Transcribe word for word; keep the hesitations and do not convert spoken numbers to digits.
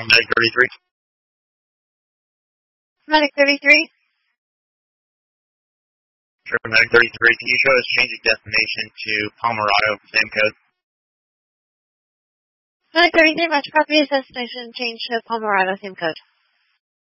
Medic thirty-three. Medic thirty-three. Sure, Medic thirty-three. Can you show us changing destination to Pomerado, same code? Medic thirty-three, much copy. Destination change to Pomerado, same code.